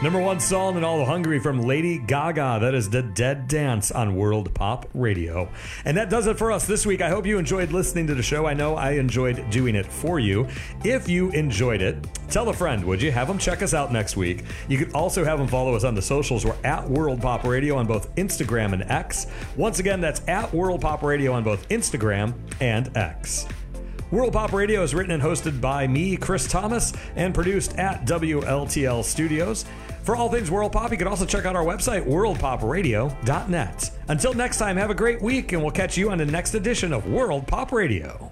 Number one song in all of Hungary from Lady Gaga. That is The Dead Dance on World Pop Radio. And that does it for us this week. I hope you enjoyed listening to the show. I know I enjoyed doing it for you. If you enjoyed it, tell a friend, would you? Have them check us out next week. You could also have them follow us on the socials. We're at World Pop Radio on both Instagram and X. Once again, that's at World Pop Radio on both Instagram and X. World Pop Radio is written and hosted by me, Chris Thomas, and produced at WLTL Studios. For all things World Pop, you can also check out our website, worldpopradio.net. Until next time, have a great week, and we'll catch you on the next edition of World Pop Radio.